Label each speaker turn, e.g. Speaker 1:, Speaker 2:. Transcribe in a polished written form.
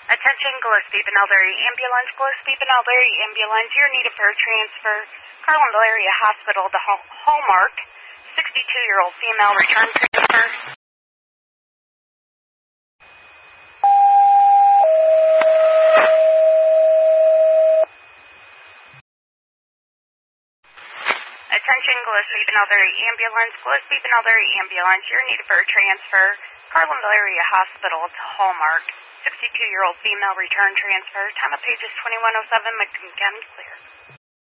Speaker 1: Attention, Gillespie Benalberry Ambulance. Gillespie Benalberry Ambulance. You're needed for a transfer. Carlin Valeria Hospital to Hallmark. 62-year-old female return transfer. Attention, Gillespie Benalberry Ambulance. Gillespie Benalberry Ambulance. You're needed for a transfer. Carlin Valeria Hospital to Hallmark. 62-year-old female return transfer. Time of page is 21:07. McKim County clear.